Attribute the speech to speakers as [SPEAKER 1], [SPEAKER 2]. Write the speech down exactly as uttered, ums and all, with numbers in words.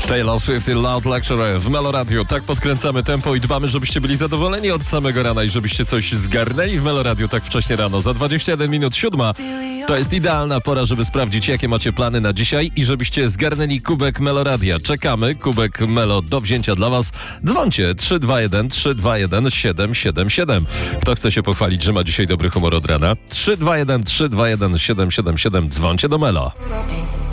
[SPEAKER 1] Taylor Swift i Loud Luxury w Melo Radio. Tak podkręcamy tempo i dbamy, żebyście byli zadowoleni od samego rana i żebyście coś zgarnęli w Melo Radio tak wcześnie rano. Za dwadzieścia jeden minut siódma to jest idealna pora, żeby sprawdzić, jakie macie plany na dzisiaj i żebyście zgarnęli kubek Melo Radia. Czekamy, kubek Melo do wzięcia dla was. Dzwońcie trzy dwa jeden trzy dwa jeden siedem siedem siedem. Kto chce się pochwalić, że ma dzisiaj dobry humor od rana? trzy dwa jeden trzy dwa jeden siedem siedem siedem. Dzwońcie do Melo.